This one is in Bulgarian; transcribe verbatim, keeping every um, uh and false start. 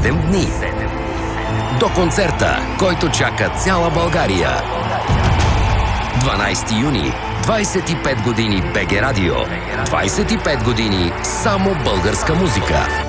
седем дни. До концерта, който чака цяла България. дванайсети юни, двайсет и пет години БГ Радио. двайсет и пет години само българска музика.